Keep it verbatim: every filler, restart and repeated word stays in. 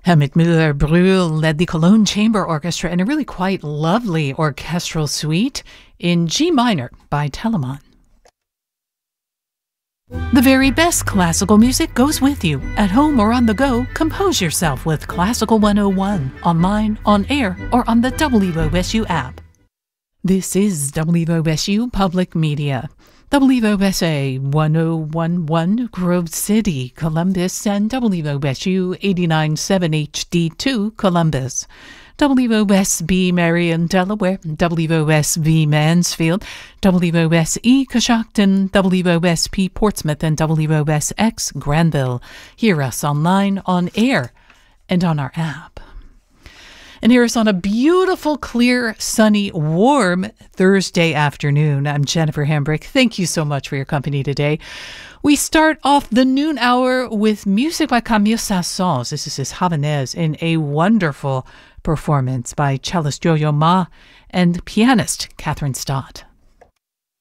Helmut Müller-Brühl led the Cologne Chamber Orchestra in a really quite lovely orchestral suite in G minor by Telemann. The very best classical music goes with you. At home or on the go, compose yourself with Classical one oh one, online, on air, or on the W O S U app. This is W O S U Public Media. W O S A one oh one point one Grove City, Columbus, and W O S U eighty-nine point seven H D two, Columbus. W O S B Marion, Delaware, W O S V Mansfield, W O S E Coshocton, W O S P Portsmouth, and W O S X Granville. Hear us online, on air, and on our app. And hear us on a beautiful, clear, sunny, warm Thursday afternoon. I'm Jennifer Hambrick. Thank you so much for your company today. We start off the noon hour with music by Camille Saint-Saëns. This is his Havanaise in a wonderful performance by cellist Yo-Yo Ma and pianist Catherine Stott.